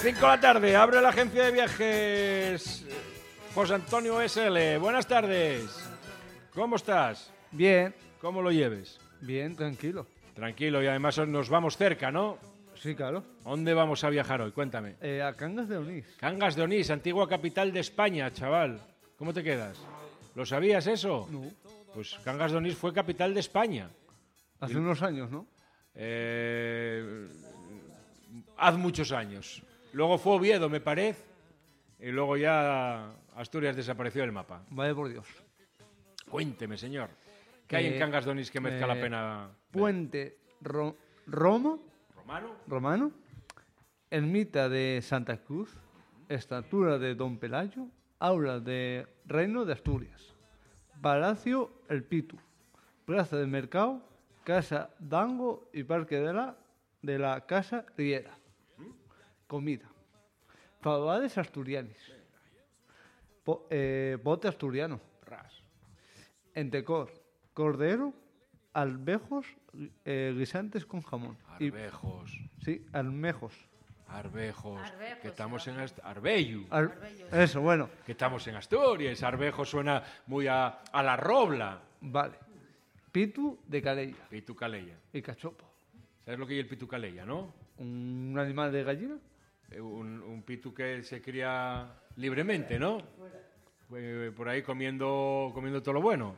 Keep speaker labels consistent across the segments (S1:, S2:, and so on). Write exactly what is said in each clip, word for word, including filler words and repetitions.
S1: cinco de la tarde, abre la agencia de viajes José Antonio S L. Buenas tardes. ¿Cómo estás?
S2: Bien.
S1: ¿Cómo lo lleves?
S2: Bien, tranquilo.
S1: Tranquilo, y además nos vamos cerca, ¿no?
S2: Sí, claro.
S1: ¿Dónde vamos a viajar hoy? Cuéntame.
S2: Eh, a Cangas de Onís.
S1: Cangas de Onís, antigua capital de España, chaval. ¿Cómo te quedas? ¿Lo sabías eso?
S2: No.
S1: Pues Cangas de Onís fue capital de España.
S2: Hace y... unos años, ¿no?
S1: Eh... Hace muchos años. Luego fue Oviedo, me parece, y luego ya Asturias desapareció del mapa.
S2: Vaya por Dios.
S1: Cuénteme, señor. ¿Qué eh, hay en Cangas de Onís que merezca eh, la pena ver?
S2: Puente ro Roma,
S1: ¿Romano?
S2: Romano. Ermita de Santa Cruz. Estatua de Don Pelayo. Aula de Reino de Asturias. Palacio El Pitu. Plaza de Mercado. Casa Dango y Parque de la, de la Casa Riera. Comida. Favades asturianis. Po, eh, bote asturiano.
S1: Ras.
S2: Entecor. Cordero. Albejos eh, guisantes con jamón.
S1: Arbejos.
S2: Y, sí, almejos.
S1: Arbejos. Arbejos que estamos en Ast Arbello.
S2: Ar Eso, bueno.
S1: Que estamos en Asturias. Arbejos suena muy a, a la robla.
S2: Vale. Pitu de Calella.
S1: Pitu Calella.
S2: Y cachopo.
S1: ¿Sabes lo que es el pitu Calella, no?
S2: Un animal de gallina.
S1: Un, un pitu que se cría libremente, ¿no? Por ahí comiendo, comiendo todo lo bueno.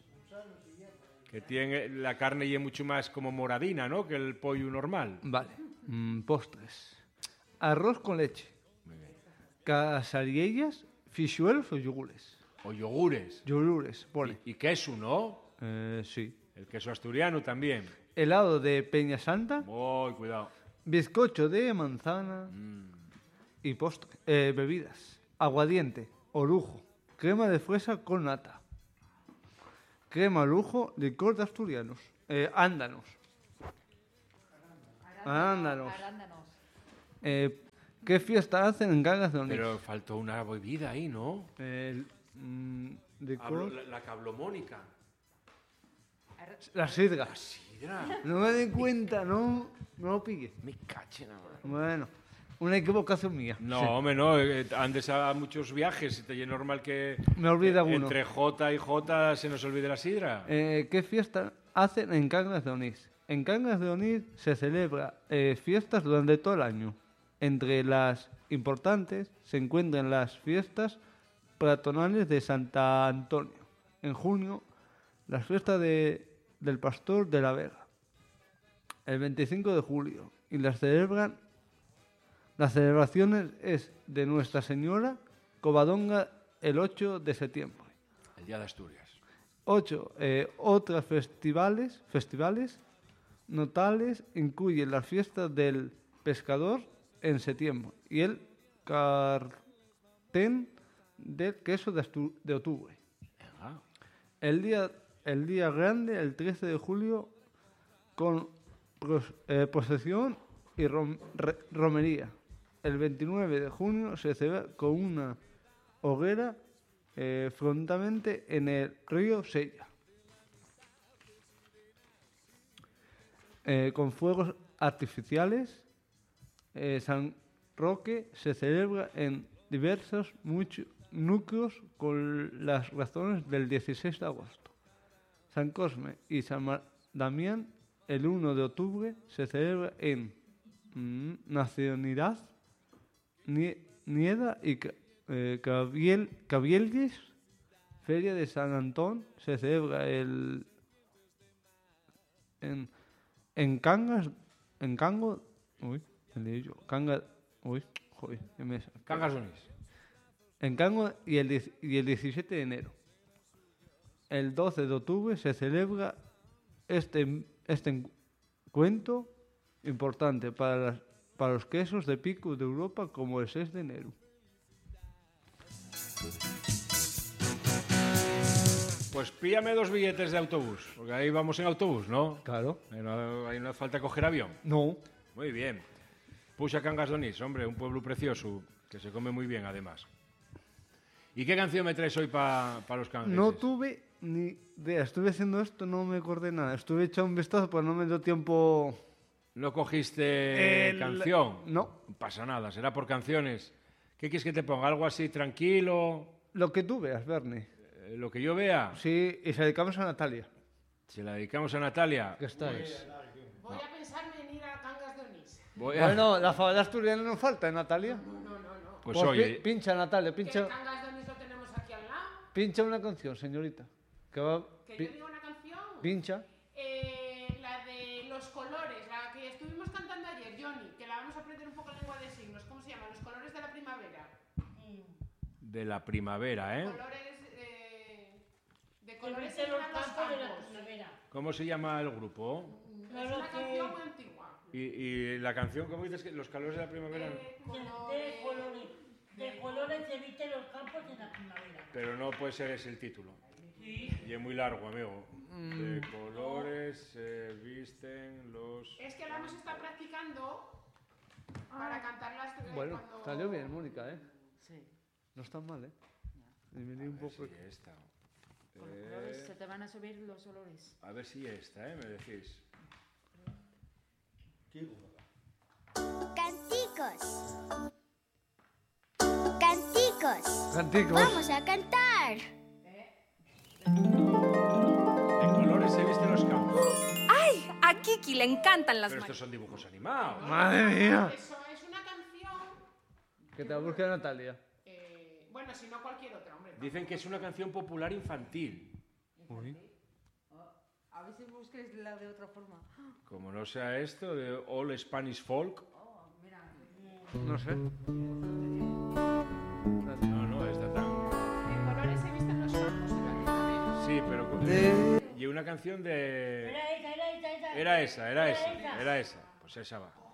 S1: Que tiene la carne y es mucho más como moradina, ¿no? Que el pollo normal.
S2: Vale. Mm, postres. Arroz con leche.
S1: Muy bien.
S2: Casariellas, fichuelos o yogures.
S1: O yogures.
S2: Yogures, pone.
S1: Y, y queso, ¿no?
S2: Eh, sí.
S1: El queso asturiano también.
S2: Helado de Peña Santa.
S1: Oh, cuidado.
S2: Bizcocho de manzana.
S1: Mm.
S2: Y postre. Eh, bebidas. Aguardiente. Orujo. Crema de fresa con nata. Crema lujo, licor de asturianos. Eh, ándanos. Arándanos. Arándanos. Eh, ¿Qué fiesta hacen en Cangas de Onís?
S1: Pero faltó una bebida ahí, ¿no?
S2: Eh, mm, licor...
S1: Hablo, la, la cablomónica.
S2: La sidra.
S1: La sidra.
S2: No me di cuenta, no, no lo pique.
S1: Me cachen ahora.
S2: Bueno, una equivocación mía.
S1: No,
S2: sí.
S1: hombre, no. Antes a muchos viajes y es normal que...
S2: Me olvida uno.
S1: Entre J y J se nos olvide la sidra.
S2: Eh, ¿Qué fiesta hacen en Cangas de Onís? En Cangas de Onís se celebra eh, fiestas durante todo el año. Entre las importantes se encuentran las fiestas patronales de Santa Antonio. En junio, las fiestas de, del Pastor de la Vega. El veinticinco de julio. Y las celebran... Las celebraciones es de Nuestra Señora Covadonga el ocho de septiembre.
S1: El Día de Asturias.
S2: Ocho. Eh, otras festivales, festivales notables incluyen las fiestas del pescador en septiembre y el cartén del queso de, de octubre.
S1: Ah.
S2: El día, el día grande, el trece de julio, con pros, eh, procesión y rom, re, romería. El veintinueve de junio se celebra con una hoguera eh, frontamente en el río Sella. Eh, con fuegos artificiales, eh, San Roque se celebra en diversos muchos núcleos con las razones del dieciséis de agosto. San Cosme y San Damián el uno de octubre se celebra en mm, Nacionalidad, Nieda y eh, Cabiel, Cabielles. Feria de San Antón se celebra el en En Cangas, en Cango, uy, me leí yo, Cangas, uy, joder, qué me
S1: Cangas de Onís.
S2: En Cango y el, y el diecisiete de enero. El doce de octubre se celebra este, este encuentro importante para, las, para los quesos de pico de Europa como el seis de enero.
S1: Pues píllame dos billetes de autobús, porque ahí vamos en autobús, ¿no?
S2: Claro.
S1: Ahí no, ahí no hace falta coger avión.
S2: No.
S1: Muy bien. Puxa Cangas de Onís, hombre, un pueblo precioso, que se come muy bien, además. ¿Y qué canción me traes hoy para pa los cangueses?
S2: No tuve ni idea. Estuve haciendo esto, no me acordé nada. Estuve echando un vistazo, pero no me dio tiempo...
S1: ¿No cogiste
S2: El...
S1: canción?
S2: No.
S1: pasa nada, será por canciones. ¿Qué quieres que te ponga? ¿Algo así tranquilo?
S2: Lo que tú veas, Bernie.
S1: Eh, ¿Lo que yo vea?
S2: Sí, y se dedicamos a Natalia.
S1: Se la dedicamos a Natalia.
S2: Que estáis.
S1: Pues,
S3: Voy a pensarme en ir a Cangas de Onís.
S1: voy a...
S2: Bueno, la fabada asturiana no falta, ¿eh, Natalia?
S3: No, no, no.
S1: Pues
S2: Pues
S1: oye,
S2: pi- pincha, Natalia,
S3: Que
S2: pincha,
S3: Cangas de Onís lo tenemos aquí al lado.
S2: pincha una canción, señorita. Que va,
S3: Que
S2: pi-
S3: yo digo una canción.
S2: pincha.
S3: Eh, la de Los Colores, la que estuvimos cantando ayer, Johnny, que la vamos a aprender un poco en lengua de signos. ¿Cómo se llama? Los Colores de la Primavera.
S1: de la primavera, ¿eh?
S3: Colores, eh, de colores
S4: Se
S3: se
S4: los
S3: llenan los
S4: campos de la
S3: campos.
S4: primavera.
S1: ¿Cómo se llama el grupo?
S3: Es
S4: Claro
S3: una
S4: que-
S3: canción muy antigua.
S1: Y, y la canción, ¿cómo dices? que Los calores de la primavera.
S3: Eh,
S4: De, de
S3: colores.
S4: colores. De colores se visten los campos en la primavera.
S1: Pero no puede ser ese el título.
S4: Sí.
S1: Y es muy largo, amigo. De colores se visten los...
S3: Es que la hemos estado practicando para cantarlas eh,
S2: Bueno,
S3: cuando...
S2: salió bien, Mónica, ¿eh?
S5: Sí,
S2: No está mal, ¿eh? Y me di un poco...
S1: Sí, esta.
S5: con los
S1: Eh,
S5: colores se te van a subir los olores.
S1: a ver si esta, ¿eh? Me decís.
S6: Canticos. Canticos.
S2: Canticos.
S6: Vamos a cantar.
S1: De colores se visten los campos.
S7: A Kiki le encantan las
S1: Pero estos son dibujos animados.
S2: ¡Madre mía!
S3: Eso es una canción...
S2: Que te la busque Natalia.
S3: eh, bueno, si no cualquier otra, hombre.
S1: Dicen que es una canción popular infantil.
S5: A ver si busques la de otra forma.
S1: Como no sea esto, de All Spanish Folk.
S5: Oh, mira.
S2: No sé.
S1: No, no, está tan...
S3: De colores se visten los campos en la primavera.
S1: Sí, pero... Y una canción de...
S4: Era esa, era esa, esa.
S1: Era esa, era
S4: Era
S1: esa,
S4: esa.
S1: era esa. Pues esa va.